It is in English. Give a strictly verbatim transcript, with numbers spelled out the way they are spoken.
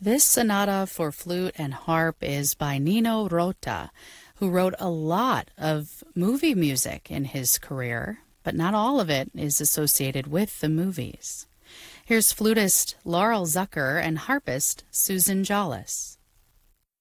This sonata for flute and harp is by Nino Rota, who wrote a lot of movie music in his career, but not all of it is associated with the movies. Here's flutist Laurel Zucker and harpist Susan Jollis.